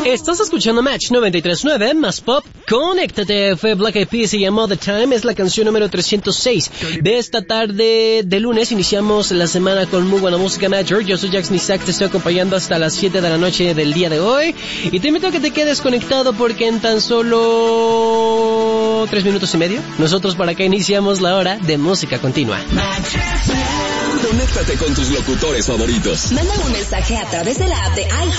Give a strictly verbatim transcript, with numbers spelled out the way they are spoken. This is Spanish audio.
Estás escuchando Match noventa y tres punto nueve, más pop. Conéctate, fue Black Eyed Peas, se llamó The Time, es la canción número trescientos seis. De esta tarde de lunes iniciamos la semana con muy buena música, Major. Yo soy Jax Nisak, te estoy acompañando hasta las siete de la noche del día de hoy. Y te invito a que te quedes conectado porque en tan solo tres minutos y medio, nosotros para acá iniciamos la hora de música continua. Conéctate con tus locutores favoritos. Manda un mensaje a través de la app de iHeart